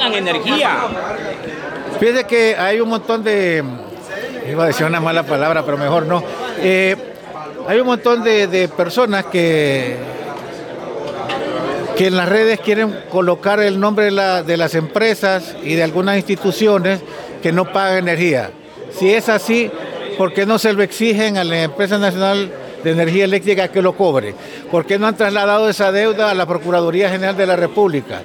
necesitan energía. Fíjese que hay un montón de, iba a decir una mala palabra, pero mejor no. Hay un montón de personas que en las redes quieren colocar el nombre de las empresas y de algunas instituciones que no pagan energía. Si es así, ¿por qué no se lo exigen a la Empresa Nacional de Energía Eléctrica que lo cobre? ¿Por qué no han trasladado esa deuda a la Procuraduría General de la República?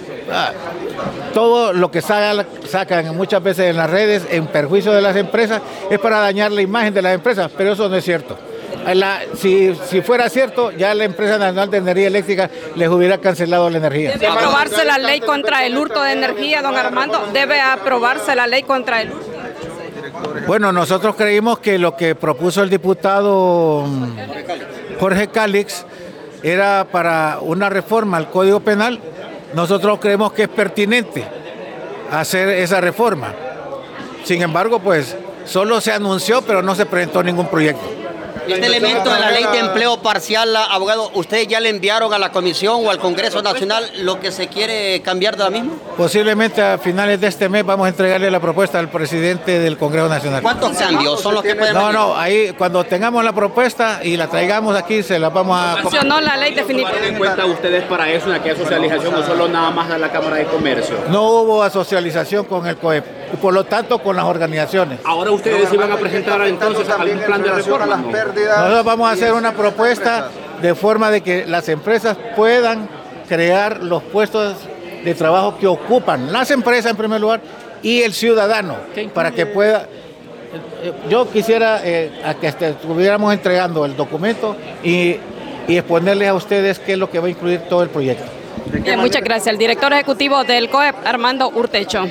Todo lo que sacan muchas veces en las redes en perjuicio de las empresas es para dañar la imagen de las empresas, pero eso no es cierto. Si fuera cierto, ya la Empresa Nacional de Energía Eléctrica les hubiera cancelado la energía. ¿Debe aprobarse la ley contra el hurto de energía, don Armando? ¿Debe aprobarse la ley contra el hurto? Bueno, nosotros creímos que lo que propuso el diputado Jorge Cálix era para una reforma al Código Penal. Nosotros creemos que es pertinente hacer esa reforma. Sin embargo, pues solo se anunció, pero no se presentó ningún proyecto. Este elemento de la ley de empleo parcial, abogado, ¿ustedes ya le enviaron a la Comisión o al Congreso Nacional lo que se quiere cambiar de la misma? Posiblemente a finales de este mes vamos a entregarle la propuesta al presidente del Congreso Nacional. ¿Cuántos cambios son los que pueden venir? No, ahí cuando tengamos la propuesta y la traigamos aquí, se la vamos a... ¿Sancionó la ley definitiva? ¿Tienen en cuenta ustedes para eso una que socialización o solo nada más a la Cámara de Comercio? No hubo asocialización con el COEP y por lo tanto con las organizaciones. Ahora ustedes iban a presentar entonces algún plan de reforma, ¿no? Nosotros vamos a hacer una propuesta de forma de que las empresas puedan crear los puestos de trabajo que ocupan las empresas en primer lugar y el ciudadano, para que pueda... Yo quisiera a que estuviéramos entregando el documento y exponerles a ustedes qué es lo que va a incluir todo el proyecto. Muchas gracias. El director ejecutivo del COEP, Armando Urtecho.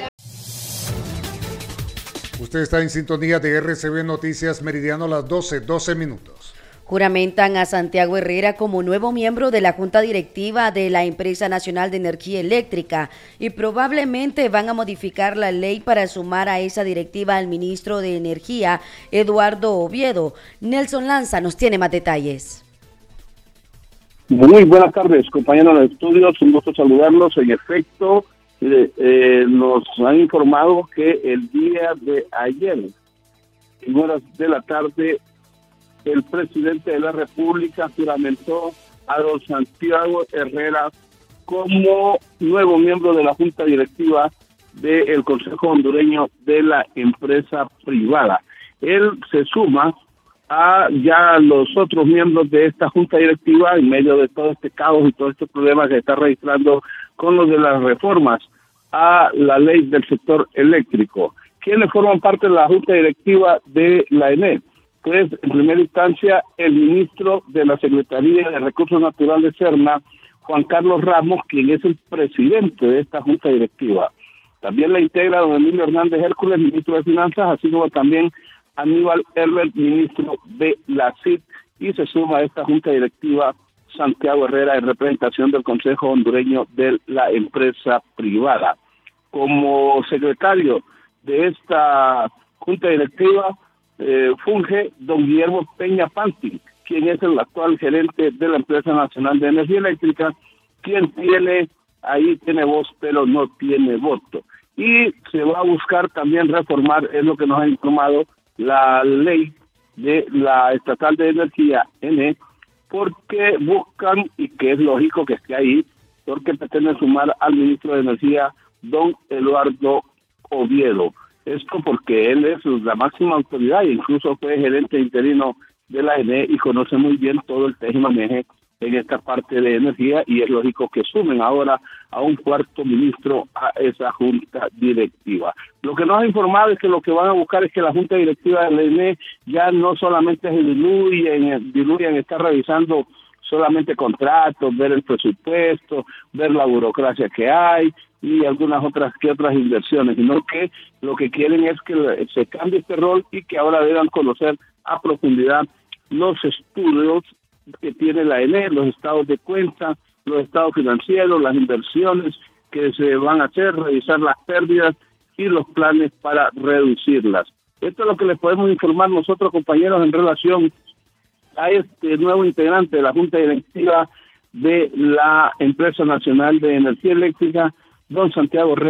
Usted está en sintonía de RCB Noticias Meridiano, las 12 minutos. Juramentan a Santiago Herrera como nuevo miembro de la Junta Directiva de la Empresa Nacional de Energía Eléctrica y probablemente van a modificar la ley para sumar a esa directiva al ministro de Energía, Eduardo Oviedo. Nelson Lanza nos tiene más detalles. Muy buenas tardes, compañeros de estudios, un gusto saludarlos. En efecto, nos han informado que el día de ayer, en horas de la tarde, el presidente de la República juramentó a don Santiago Herrera como nuevo miembro de la Junta Directiva del Consejo Hondureño de la Empresa Privada. Él se suma a ya los otros miembros de esta Junta Directiva en medio de todo este caos y todo este problema que está registrando con los de las reformas a la ley del sector eléctrico. ¿Quiénes forman parte de la Junta Directiva de la ENE? Pues, en primera instancia, el ministro de la Secretaría de Recursos Naturales, SERNA, Juan Carlos Ramos, quien es el presidente de esta Junta Directiva. También la integra don Emilio Hernández Hércules, ministro de Finanzas, así como también Aníbal Herbert, ministro de la CID, y se suma a esta Junta Directiva Santiago Herrera en representación del Consejo Hondureño de la Empresa Privada. Como secretario de esta Junta Directiva funge don Guillermo Peña Pantin, quien es el actual gerente de la Empresa Nacional de Energía Eléctrica, quien tiene voz pero no tiene voto. Y se va a buscar también reformar, es lo que nos ha informado, la ley de la Estatal de Energía, ENE, porque buscan, y que es lógico que esté ahí, porque pretenden sumar al ministro de Energía, don Eduardo Oviedo. Esto porque él es la máxima autoridad e incluso fue gerente interino de la ENE y conoce muy bien todo el tejemaneje en esta parte de energía, y es lógico que sumen ahora a un cuarto ministro a esa junta directiva. Lo que nos ha informado es que lo que van a buscar es que la junta directiva de la ENE ya no solamente se diluyen, está revisando solamente contratos, ver el presupuesto, ver la burocracia que hay y algunas otras inversiones, sino que lo que quieren es que se cambie este rol y que ahora deban conocer a profundidad los estudios que tiene la ENE, los estados de cuenta, los estados financieros, las inversiones que se van a hacer, revisar las pérdidas y los planes para reducirlas. Esto es lo que les podemos informar nosotros, compañeros, en relación a este nuevo integrante de la Junta Directiva de la Empresa Nacional de Energía Eléctrica, don Santiago Herrera.